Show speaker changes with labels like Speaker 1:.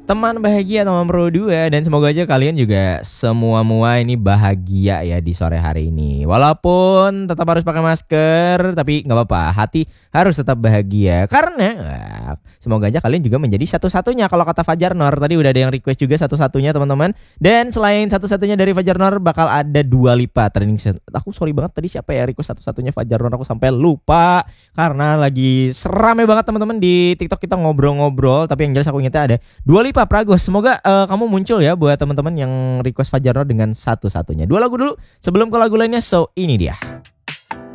Speaker 1: Teman bahagia, teman pro 2. Dan semoga aja kalian juga semua ini bahagia ya di sore hari ini. Walaupun tetap harus pakai masker, tapi nggak apa-apa, hati harus tetap bahagia. Karena semoga aja kalian juga menjadi satu-satunya. Kalau kata Fajar Nur, tadi udah ada yang request juga satu-satunya teman-teman. Dan selain satu-satunya dari Fajar Nur, bakal ada Dua Lipa trending. Aku sorry banget tadi siapa ya request satu-satunya Fajar Nur, aku sampai lupa. Karena lagi serame banget teman-teman di TikTok kita ngobrol-ngobrol. Tapi yang jelas aku ingetnya ada Dua Lipa Pragos. Semoga kamu muncul ya buat teman-teman yang request Fajar Nur dengan satu-satunya. Dua lagu dulu sebelum ke lagu lainnya. So ini dia.